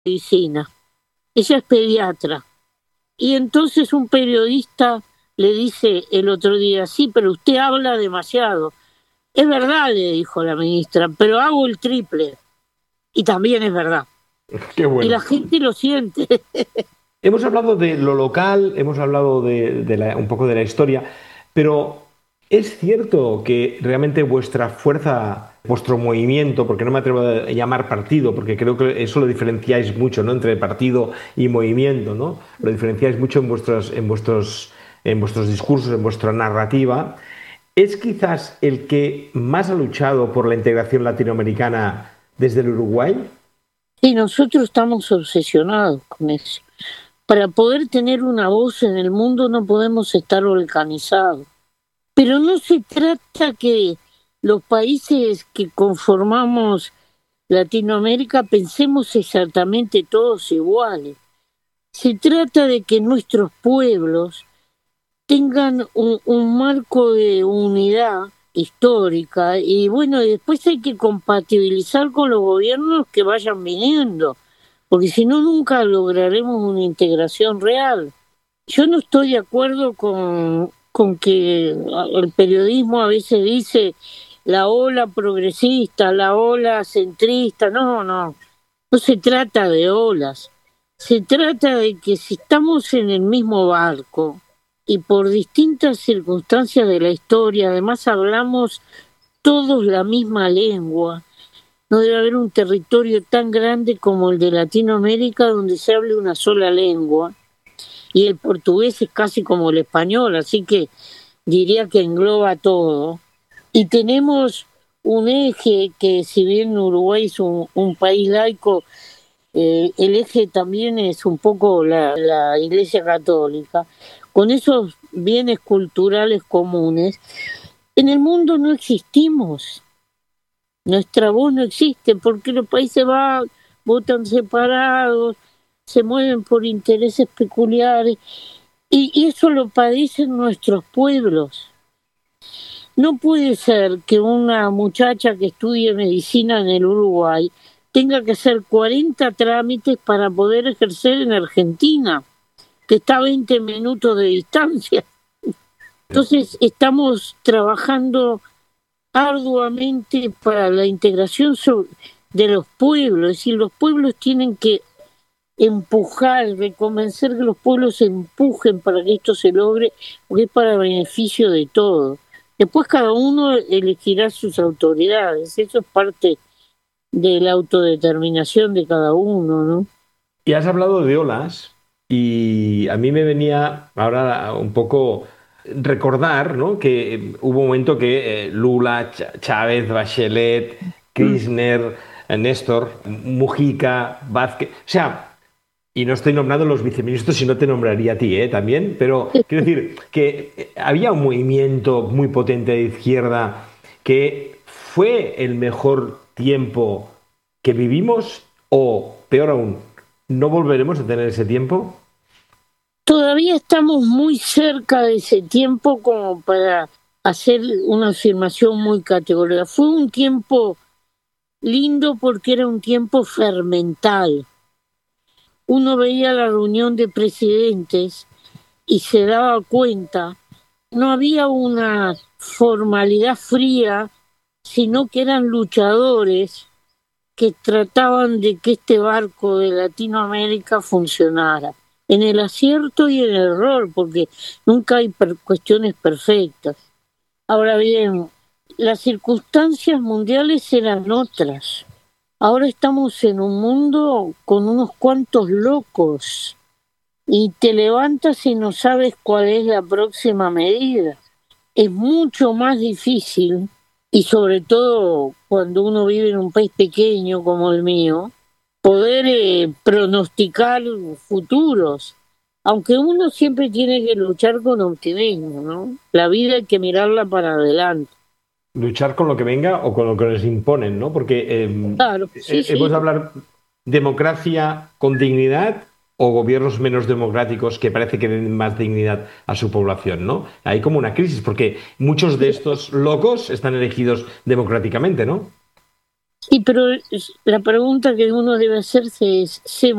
medicina. Ella es pediatra. Y entonces un periodista le dice el otro día, sí, pero usted habla demasiado. Es verdad, le dijo la ministra, pero hago el triple. Y también es verdad. Qué Y bueno. la gente lo siente. Hemos hablado de lo local, hemos hablado un poco de la historia, pero es cierto que realmente vuestra fuerza, vuestro movimiento, porque no me atrevo a llamar partido, porque creo que eso lo diferenciáis mucho, ¿no? Entre partido y movimiento, ¿no? Lo diferenciáis mucho en vuestros discursos, en vuestra narrativa. ¿Es quizás el que más ha luchado por la integración latinoamericana desde el Uruguay? Y nosotros estamos obsesionados con eso. Para poder tener una voz en el mundo no podemos estar organizados. Pero no se trata que los países que conformamos Latinoamérica pensemos exactamente todos iguales. Se trata de que nuestros pueblos tengan un marco de unidad histórica y bueno, y después hay que compatibilizar con los gobiernos que vayan viniendo, porque si no nunca lograremos una integración real. Yo no estoy de acuerdo con que el periodismo a veces dice la ola progresista, la ola centrista, no se trata de olas, se trata de que si estamos en el mismo barco y por distintas circunstancias de la historia, además hablamos todos la misma lengua, no debe haber un territorio tan grande como el de Latinoamérica donde se hable una sola lengua, y el portugués es casi como el español, así que diría que engloba todo. Y tenemos un eje que, si bien Uruguay es un país laico, el eje también es un poco la Iglesia Católica. Con esos bienes culturales comunes, en el mundo no existimos. Nuestra voz no existe porque los países votan separados, se mueven por intereses peculiares y eso lo padecen nuestros pueblos. No puede ser que una muchacha que estudie medicina en el Uruguay tenga que hacer 40 trámites para poder ejercer en Argentina, que está a 20 minutos de distancia. Entonces estamos trabajando arduamente para la integración de los pueblos, es decir, los pueblos tienen que empujar, convencer que los pueblos se empujen para que esto se logre, porque es para beneficio de todos. Después cada uno elegirá sus autoridades, eso es parte de la autodeterminación de cada uno, ¿no? Y has hablado de olas y a mí me venía ahora un poco recordar, ¿no? Que hubo un momento que Lula, Chávez, Bachelet, Kirchner, Néstor, Mujica, Vázquez, o sea, y no estoy nombrando los viceministros y no te nombraría a ti, también, pero quiero decir que había un movimiento muy potente de izquierda que fue el mejor tiempo que vivimos o, peor aún, ¿no volveremos a tener ese tiempo? Todavía estamos muy cerca de ese tiempo como para hacer una afirmación muy categórica. Fue un tiempo lindo porque era un tiempo fermental. Uno veía la reunión de presidentes y se daba cuenta, no había una formalidad fría, sino que eran luchadores que trataban de que este barco de Latinoamérica funcionara, en el acierto y en el error, porque nunca hay cuestiones perfectas. Ahora bien, las circunstancias mundiales eran otras. Ahora estamos en un mundo con unos cuantos locos y te levantas y no sabes cuál es la próxima medida. Es mucho más difícil, y sobre todo cuando uno vive en un país pequeño como el mío, poder pronosticar futuros, aunque uno siempre tiene que luchar con optimismo, ¿no? La vida hay que mirarla para adelante. Luchar con lo que venga o con lo que nos imponen, ¿no? Porque Claro, sí, hemos sí. de hablar democracia con dignidad o gobiernos menos democráticos que parece que den más dignidad a su población, ¿no? Hay como una crisis porque muchos de estos locos están elegidos democráticamente, ¿no? Sí, pero la pregunta que uno debe hacerse es, ¿se